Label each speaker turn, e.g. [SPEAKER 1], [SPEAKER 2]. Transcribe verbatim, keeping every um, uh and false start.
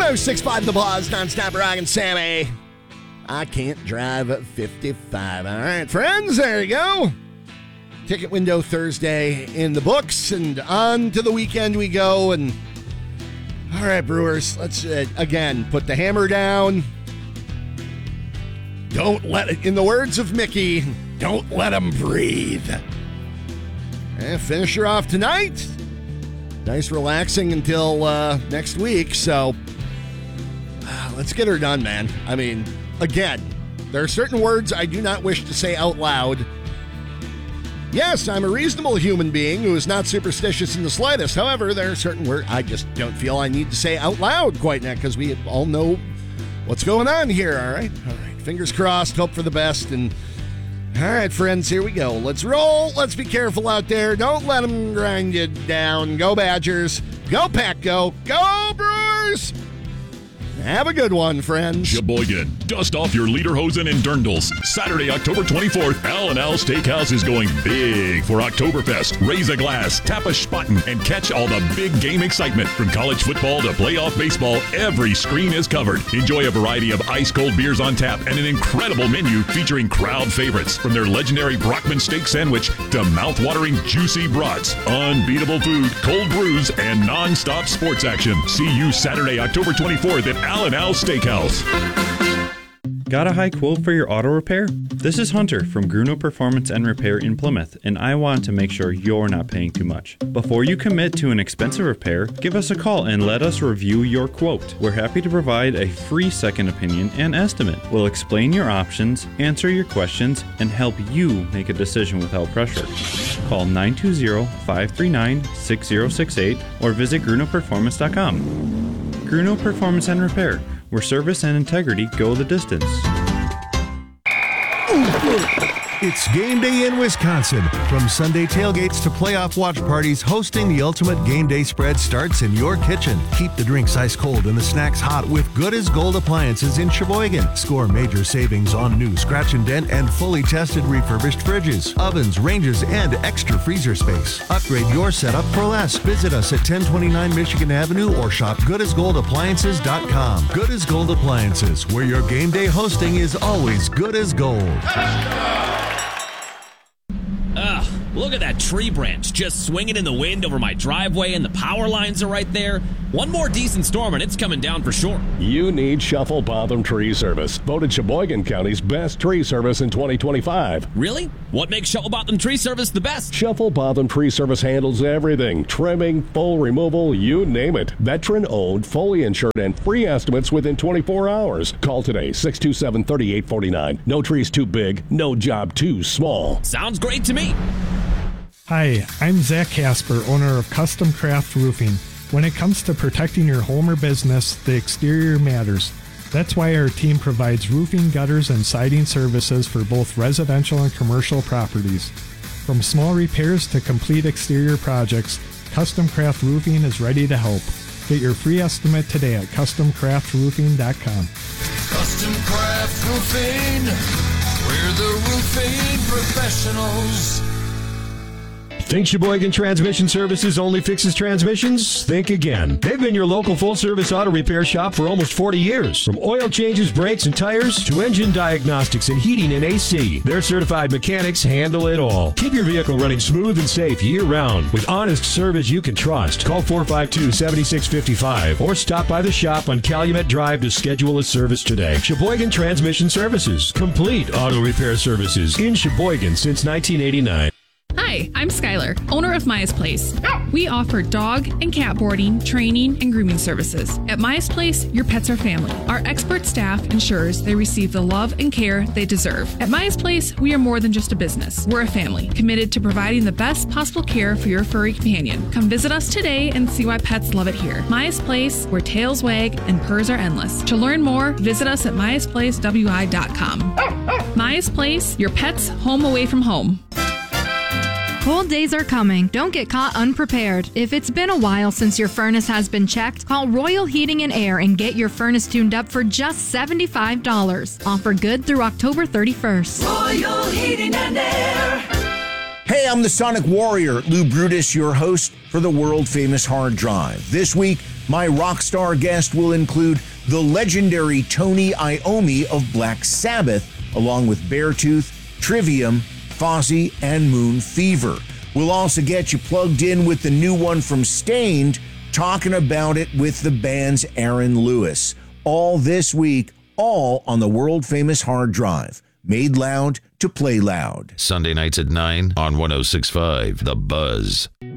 [SPEAKER 1] oh six point five The Buzz, nonstop rockin' Sammy. I can't drive fifty-five. All right, friends, there you go. Ticket window Thursday in the books, and on to the weekend we go. And all right, Brewers, let's uh, again put the hammer down. Don't let it, in the words of Mickey, don't let them breathe. And finish her off tonight. Nice relaxing until uh, next week. So uh, let's get her done, man. I mean, again, there are certain words I do not wish to say out loud. Yes, I'm a reasonable human being who is not superstitious in the slightest. However, there are certain words I just don't feel I need to say out loud quite now because we all know what's going on here, all right? All right, fingers crossed, hope for the best. And all right, friends, here we go. Let's roll. Let's be careful out there. Don't let them grind you down. Go Badgers. Go Pack, go. Go Brewers. Have a good one, friends.
[SPEAKER 2] Sheboygan, dust off your lederhosen and dirndls. Saturday, October twenty-fourth, Al and Al Steakhouse is going big for Oktoberfest. Raise a glass, tap a spaten, and catch all the big game excitement. From college football to playoff baseball, every screen is covered. Enjoy a variety of ice-cold beers on tap and an incredible menu featuring crowd favorites. From their legendary Brockman steak sandwich to mouth-watering juicy brats, unbeatable food, cold brews, and non-stop sports action. See you Saturday, October twenty-fourth at Al and Al Steakhouse.
[SPEAKER 3] Got a high quote for your auto repair? This is Hunter from Gruno Performance and Repair in Plymouth, and I want to make sure you're not paying too much. Before you commit to an expensive repair, give us a call and let us review your quote. We're happy to provide a free second opinion and estimate. We'll explain your options, answer your questions, and help you make a decision without pressure. Call nine two zero, five three nine, six zero six eight or visit gruno performance dot com. Gruno Performance and Repair, where service and integrity go the distance.
[SPEAKER 4] It's game day in Wisconsin. From Sunday tailgates to playoff watch parties, hosting the ultimate game day spread starts in your kitchen. Keep the drinks ice cold and the snacks hot with Good as Gold appliances in Sheboygan. Score major savings on new scratch and dent and fully tested refurbished fridges, ovens, ranges, and extra freezer space. Upgrade your setup for less. Visit us at ten twenty-nine Michigan Avenue or shop good as gold appliances dot com. Good as Gold Appliances, where your game day hosting is always good as gold.
[SPEAKER 5] Ugh, look at that tree branch just swinging in the wind over my driveway, and the power lines are right there. One more decent storm and it's coming down for sure.
[SPEAKER 6] You need Shuffle Botham Tree Service, voted Sheboygan County's best tree service in twenty twenty-five.
[SPEAKER 5] Really? What makes Shuffle Botham Tree Service the best?
[SPEAKER 6] Shuffle Botham Tree Service handles everything. Trimming, full removal, you name it. Veteran-owned, fully insured, and free estimates within twenty-four hours. Call today, six two seven, three eight four nine. No trees too big, no job too small.
[SPEAKER 5] Sounds great to me.
[SPEAKER 7] Hi, I'm Zach Casper, owner of Custom Craft Roofing. When it comes to protecting your home or business, the exterior matters. That's why our team provides roofing, gutters, and siding services for both residential and commercial properties. From small repairs to complete exterior projects, Custom Craft Roofing is ready to help. Get your free estimate today at custom craft roofing dot com.
[SPEAKER 8] Custom Craft Roofing, we're the roofing professionals.
[SPEAKER 9] Think Sheboygan Transmission Services only fixes transmissions? Think again. They've been your local full-service auto repair shop for almost forty years. From oil changes, brakes, and tires to engine diagnostics and heating and A C, their certified mechanics handle it all. Keep your vehicle running smooth and safe year-round with honest service you can trust. Call four five two, seven six five five or stop by the shop on Calumet Drive to schedule a service today. Sheboygan Transmission Services. Complete auto repair services in Sheboygan since nineteen eighty-nine.
[SPEAKER 10] Hi, I'm Skylar, owner of Maya's Place. We offer dog and cat boarding, training, and grooming services. At Maya's Place, your pets are family. Our expert staff ensures they receive the love and care they deserve. At Maya's Place, we are more than just a business. We're a family, committed to providing the best possible care for your furry companion. Come visit us today and see why pets love it here. Maya's Place, where tails wag and purrs are endless. To learn more, visit us at myas place w i dot com. Maya's Place, your pet's home away from home.
[SPEAKER 11] Cold days are coming. Don't get caught unprepared. If it's been a while since your furnace has been checked, call Royal Heating and Air and get your furnace tuned up for just seventy-five dollars. Offer good through October thirty-first.
[SPEAKER 8] Royal Heating and Air.
[SPEAKER 12] Hey, I'm the Sonic Warrior, Lou Brutus, your host for the world-famous Hard Drive. This week, My rock star guest will include the legendary Tony Iommi of Black Sabbath, along with Beartooth, Trivium, Fozzy, and Moon Fever. We'll also get you plugged in with the new one from Stained, talking about it with the band's Aaron Lewis. All this week, all on the world-famous hard drive. Made loud to play loud.
[SPEAKER 13] Sunday nights at nine on one oh six point five The Buzz.